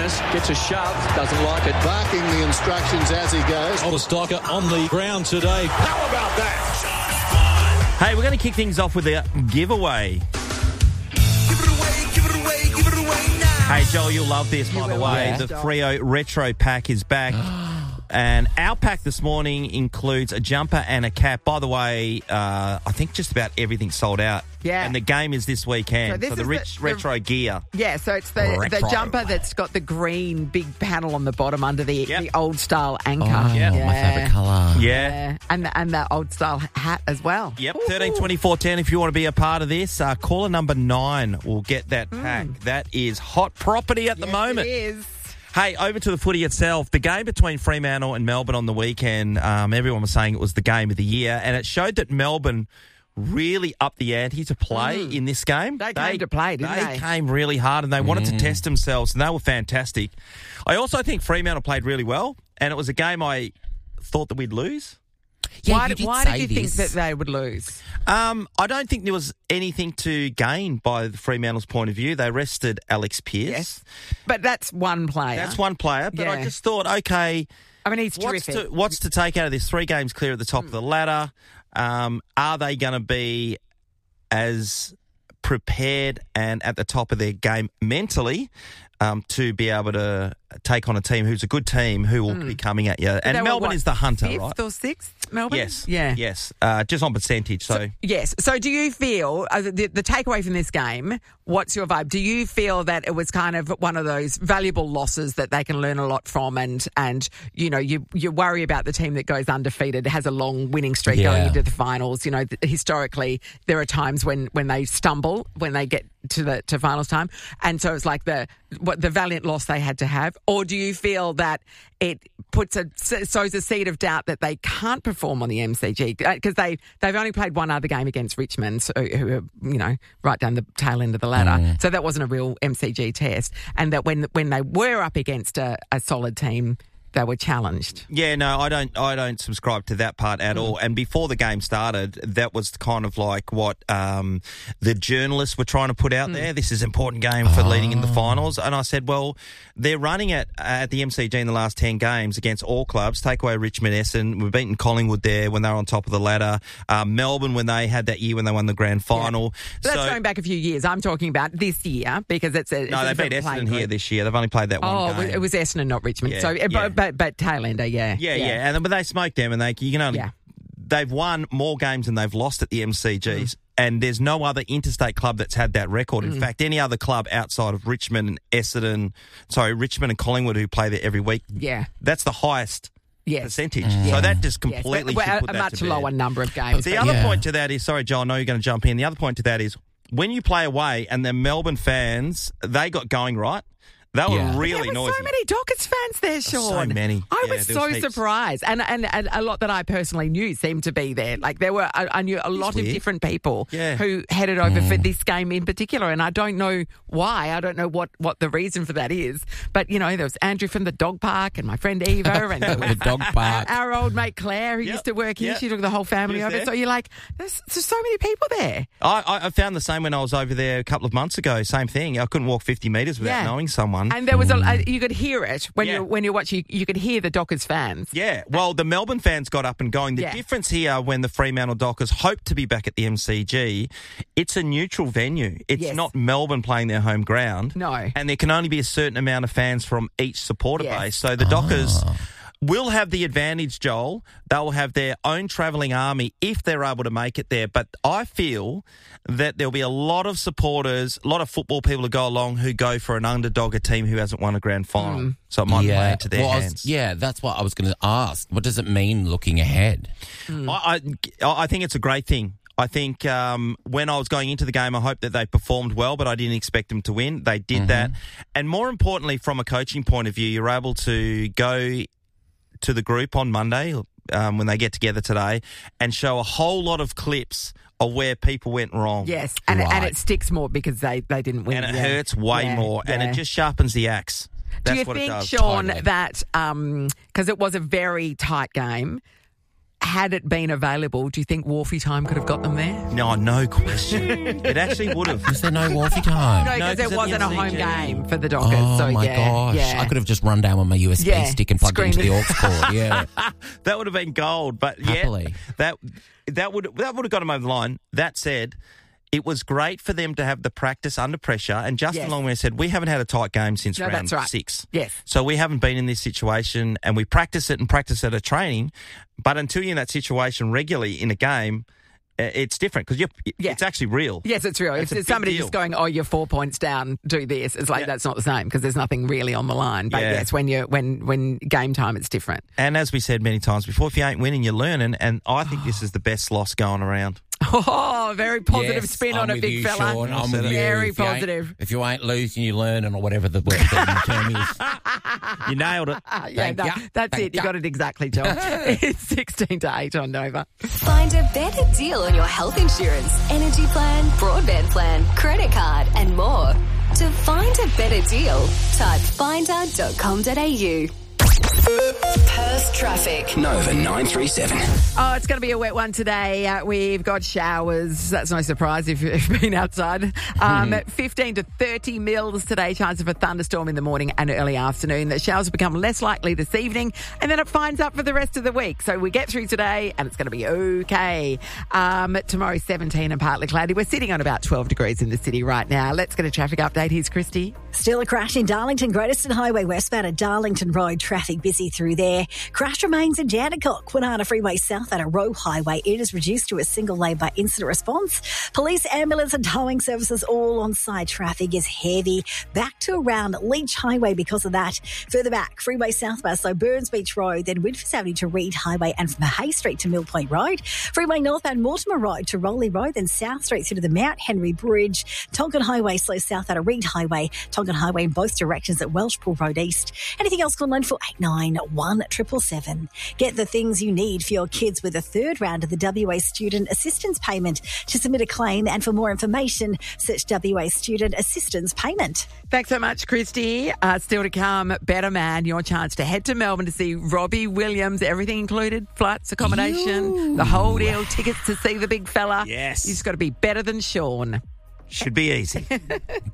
Dennis gets a shove, doesn't like it. Barking the instructions as he goes. Oliver Stocker on the ground today. How about that? Hey, we're going to kick things off with a giveaway. Give it away now. Hey, Joel, you'll love this, by the way. Yeah. The Freo Retro Pack is back. And our pack this morning includes a jumper and a cap. By the way, I think just about everything's sold out. Yeah. And the game is this weekend. So So, this the is retro gear. Yeah, so it's the Retro. jumper that's got the green big panel on the bottom under the old style anchor. Yeah. Yeah. My favourite colour. Yeah. And the old style hat as well. Yep, 13 24 10 if you want to be a part of this. Caller number 9 will get that pack. That is hot property at the moment. It is. Hey, over to the footy itself. The game between Fremantle and Melbourne on the weekend, everyone was saying it was the game of the year, and it showed that Melbourne really upped the ante to play in this game. They came to play, didn't they? They came really hard, and they wanted to test themselves, and they were fantastic. I also think Fremantle played really well, and it was a game I thought that we'd lose. Yeah, why you did you think that they would lose? I don't think there was anything to gain by the Fremantle's point of view. They rested Alex Pearce. Yes. But that's one player. That's one player, but I Yeah. just thought, okay, I mean, he's terrific. what's to take out of this? 3 games clear at the top of the ladder. Are they going to be as prepared and at the top of their game mentally to be able to take on a team who's a good team who will be coming at you? They And were, Melbourne is the hunter, fifth right? or sixth, Melbourne? Yes. Yeah. Yes. Just on percentage. So Yes. So do you feel, the takeaway from this game, what's your vibe? Do you feel that it was kind of one of those valuable losses that they can learn a lot from and you know, you worry about the team that goes undefeated, has a long winning streak going into the finals. You know, historically, there are times when they stumble, when they get to finals time. And so it's like the valiant loss they had to have. Or do you feel that it sows a seed of doubt that they can't perform on the MCG? Because they've only played one other game against Richmond, who are, you know, right down the tail end of the ladder. So that wasn't a real MCG test. And that when they were up against a solid team, they were challenged. yeah, no, I don't subscribe to that part at all. And before the game started, that was kind of like what the journalists were trying to put out there. This is an important game for leading in the finals. And I said, well, they're running it at the MCG in the last 10 games against all clubs. Take away Richmond, Essendon. We've beaten Collingwood there when they were on top of the ladder. Melbourne when they had that year when they won the grand final. But that's going back a few years. I'm talking about this year because it's a No, they beat Essendon here this year. They've only played that one game. It was Essendon, not Richmond. Yeah, So, yeah. but tailender, yeah. Yeah. But they smoked them, and they've won more games than they've lost at the MCGs. And there's no other interstate club that's had that record. In fact, any other club outside of Richmond and Richmond and Collingwood who play there every week, that's the highest percentage. So that just completely should put a that much to bed. lower number of games. The other point to that is, sorry, Joel, I know you're going to jump in. The other point to that is when you play away and the Melbourne fans, they got going right. They were really there were noisy. so many Dockers fans there, Sean. So many. I Yeah, was there so was heaps. surprised. And a lot that I personally knew seemed to be there. Like I knew a lot of weird. different people Yeah. who headed over for this game in particular. And I don't know why. I don't know what the reason for that is. But, you know, there was Andrew from the dog park and my friend Eva and The dog park. our old mate Claire who used to work here. She took the whole family She was over. there. So you're like, there's so many people there. I found the same when I was over there a couple of months ago. Same thing. I couldn't walk 50 metres without knowing someone. And there was you could hear it when you're watching. You could hear the Dockers fans. Yeah, well, the Melbourne fans got up and going. The difference here when the Fremantle Dockers hope to be back at the MCG, it's a neutral venue. It's not Melbourne playing their home ground. No. And there can only be a certain amount of fans from each supporter base. So the Dockers will have the advantage, Joel. They will have their own travelling army if they're able to make it there. But I feel that there'll be a lot of supporters, a lot of football people who go along who go for an underdog, a team who hasn't won a grand final. So it might play into their hands. That's what I was going to ask. What does it mean looking ahead? I think it's a great thing. I think when I was going into the game, I hoped that they performed well, but I didn't expect them to win. They did that. And more importantly, from a coaching point of view, you're able to go to the group on Monday when they get together today and show a whole lot of clips of where people went wrong. Yes, and it sticks more because they didn't win. And it hurts way more, and it just sharpens the axe. That's Do you what think, it does. Sean, Totally. that because it was a very tight game, had it been available, do you think Wharfie time could have got them there? No question. It actually would have. Is there no Wharfie time? No, because there wasn't a home game for the Dockers. Oh, so my gosh. Yeah. I could have just run down with my USB stick and plugged it into the aux cord. Yeah. That would have been gold. But Happily. that would have got them over the line. That said, it was great for them to have the practice under pressure. And Justin Longmire said, we haven't had a tight game since round 6. Yes. So we haven't been in this situation, and we practice it at training. But until you're in that situation regularly in a game, it's different because it's actually real. Yes, it's real. If somebody just going, you're 4 points down, do this, it's like that's not the same because there's nothing really on the line. But yes, when game time, it's different. And as we said many times before, if you ain't winning, you're learning. And I think this is the best loss going around. Oh, very positive spin on I'm a big you, fella. Sean. I'm with you. Very positive. If you ain't losing, you learning, or whatever the term is. You nailed it. That's it. You got it exactly, John. It's 16 to 8 on Nova. Find a better deal on your health insurance, energy plan, broadband plan, credit card, and more. To find a better deal, type finder.com.au. Perth traffic. Nova 937. Oh, it's going to be a wet one today. We've got showers. That's no surprise if you've been outside. 15 to 30 mils today. Chance of a thunderstorm in the morning and early afternoon. The showers will become less likely this evening, and then it finds up for the rest of the week. So we get through today, and it's going to be okay. Tomorrow, 17 and partly cloudy. We're sitting on about 12 degrees in the city right now. Let's get a traffic update. Here's Christy. Still a crash in Darlington, Great Eastern Highway westbound at Darlington Road. Traffic busy through there. Crash remains in Jandakot, Kwinana Freeway south at a Roe Highway. It is reduced to a single lane by incident response. Police, ambulance and towing services all on site. Traffic is heavy. Back to around Leach Highway because of that. Further back, Freeway southwest, so Burns Beach Road, then Winfors Avenue to Reed Highway, and from Hay Street to Mill Point Road. Freeway northbound Mortimer Road to Rowley Road, then South Street through to the Mount Henry Bridge. Tonkin Highway slow south at a Reed Highway. Tonkin Highway in both directions at Welshpool Road East. Anything else, call 94891777. Get the things you need for your kids with a third round of the WA Student Assistance Payment. To submit a claim and for more information, search WA Student Assistance Payment. Thanks so much, Christy. Still to come, Better Man, your chance to head to Melbourne to see Robbie Williams. Everything included, flights, accommodation, the whole deal, tickets to see the big fella. Yes. You've just got to be better than Sean. Should be easy.